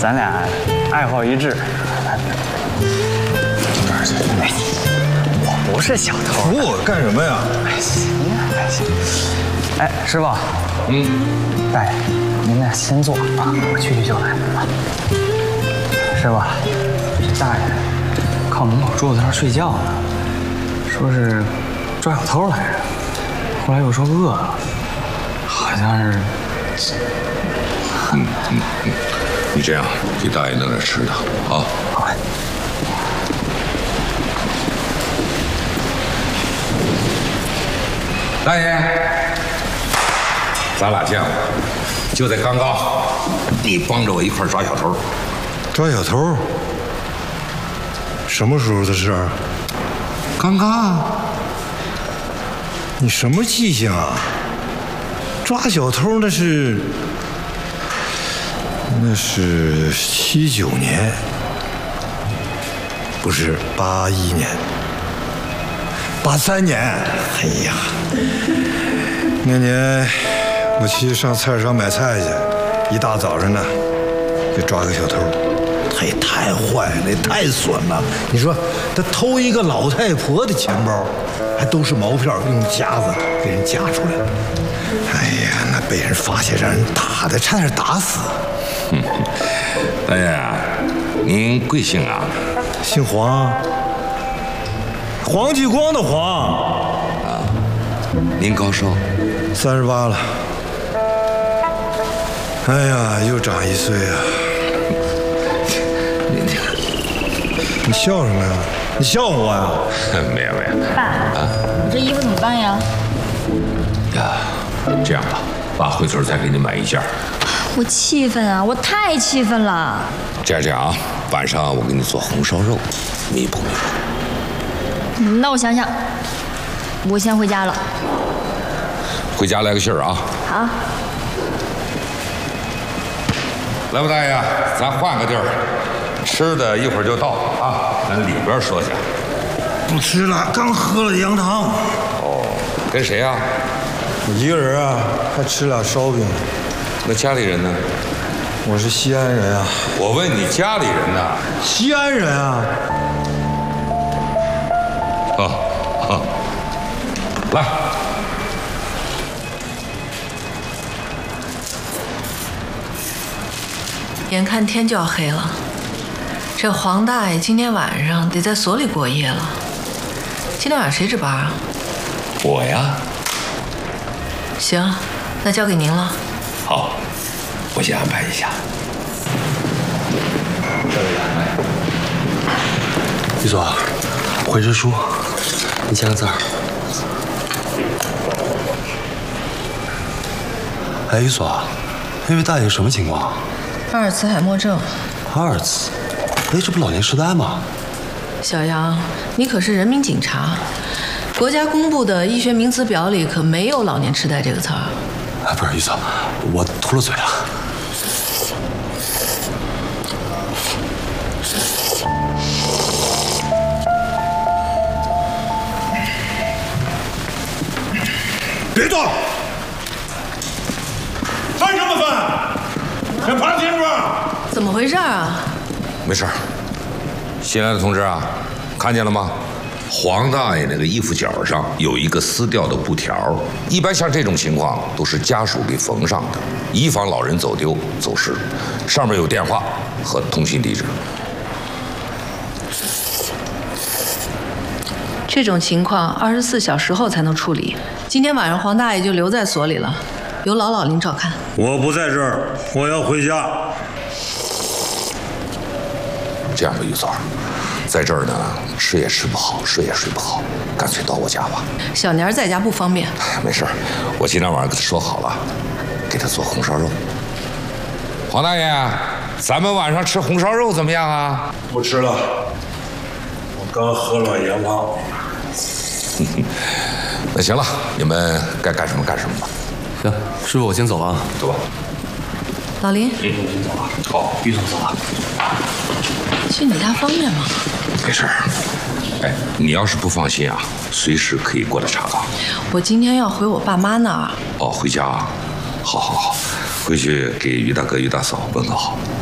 咱俩爱好一致。我不是小偷。 扶我干什么呀？ 哎，行啊，哎行。哎，师傅。大爷，您俩先坐啊，我去就来啊。师傅，这大爷靠门口桌子上睡觉呢，说是抓小偷来着，后来又说饿了，好像是。 你这样给大爷弄点吃的啊。 好。 大爷，咱俩见过，就在刚刚，你帮着我一块抓小偷。 抓小偷？什么时候的事儿？ 刚刚。 你什么记性啊？抓小偷那是79年，不是81年，83年。哎呀，那年我去上菜市场买菜去，一大早上呢就抓个小偷，他也太坏了，也太损了。你说他偷一个老太婆的钱包，还都是毛票，用夹子给人夹出来。哎呀，那被人发现，让人打的差点打死。 大爷，您贵姓啊？ 姓黄，黄继光的黄。 您高寿 ？38了。哎呀，又长1岁啊！你笑什么呀？你笑我呀？ 没有。 爸，你这衣服怎么办呀？ 这样吧，爸回头再给你买一件。 我气愤啊！我太气愤了。 这样啊，晚上我给你做红烧肉，弥补弥补。 那我想想，我先回家了。 回家来个信儿啊。 好。 来吧，大爷，咱换个地儿，吃的一会儿就到啊，咱里边说去。 不吃了，刚喝了羊汤。 哦，跟谁啊？ 我一个人啊，还吃俩烧饼。 那家里人呢？ 我是西安人啊。 我问你家里人呢？ 西安人啊。 来。 眼看天就要黑了，这黄大爷今天晚上得在所里过夜了。今天晚上谁值班啊？ 我呀。 行，那交给您了。 好，我先安排一下。 于总，回执书，你签个字儿。哎，于总，那位大爷什么情况？ 阿尔茨海默症。 阿尔茨？哎，这不老年痴呆吗？ 小杨，你可是人民警察，国家公布的医学名词表里可没有老年痴呆这个词儿。 哎，不是于总，我秃了嘴了。 别动！翻什么翻？想爬天窗？ 怎么回事啊？ 没事。新来的同志啊，看见了吗？黄大爷那个衣服角上有一个撕掉的布条，一般像这种情况都是家属给缝上的，以防老人走丢走失。上面有电话和通信地址。 这种情况24小时后才能处理。今天晚上黄大爷就留在所里了，由老领照看。 我不在这儿，我要回家。 这样吧，于总，在这儿呢，吃也吃不好，睡也睡不好，干脆到我家吧。 小年在家不方便。 没事，我今天晚上跟他说好了，给他做红烧肉。黄大爷，咱们晚上吃红烧肉怎么样啊？ 不吃了，我刚喝了羊汤。 那行了，你们该干什么干什么吧。 行，师傅，我先走了啊。 走吧。 老林， 我先走了。 好， 于总走了。 去你家方便吗？ 没事儿。哎，你要是不放心啊，随时可以过来查岗。 我今天要回我爸妈那儿。 哦，回家啊？好，回去给于大哥、于大嫂问个好。